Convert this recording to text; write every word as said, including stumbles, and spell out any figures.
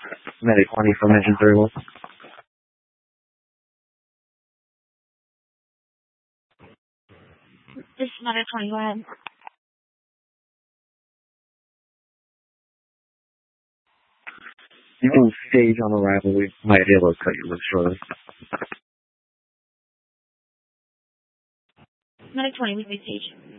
Medic twenty from engine thirty-one. This is Medic twenty, go ahead. You can stage on arrival. We might be able to cut you loose shortly. Medic twenty, we stage.